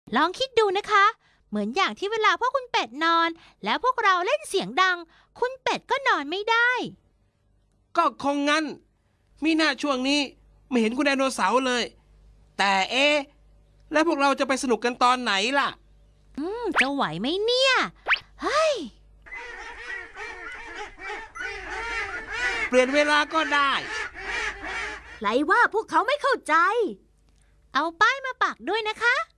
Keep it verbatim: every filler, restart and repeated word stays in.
ลองคิดดูนะคะเหมือนอย่างที่เวลาพวกคุณเป็ดนอนแล้วพวกเราเล่นเสียงดังคุณเป็ดก็นอนไม่ได้ก็คงงั้นมีหน้าช่วงนี้ไม่เห็นคุณไดโนเสาร์เลยแต่เอ๊ะแล้วพวกเราจะไปสนุกกันตอนไหนล่ะอืมจะไหวไหมเนี่ยเฮ้ยเปลี่ยนเวลาก็ได้ไหลว่าพวกเขาไม่เข้าใจเอาป้ายมาปักด้วยนะคะ